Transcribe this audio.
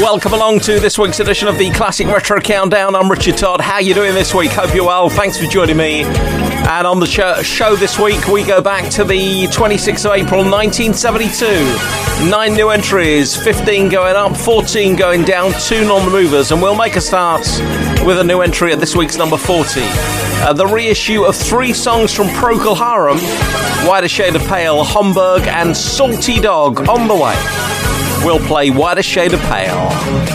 Welcome along to this week's edition of the Classic Retro Countdown. I'm Richard Todd. How are you doing this week? Hope you're well. Thanks for joining me. And on the show this week, we go back to the 26th of April, 1972. 9 new entries, 15 going up, 14 going down, 2 non-movers. And we'll make a start with a new entry at this week's number 40. The reissue of 3 songs from Procol Harum, Whiter Shade of Pale, Homburg, and Salty Dog on the way. We'll play Whiter Shade of Pale.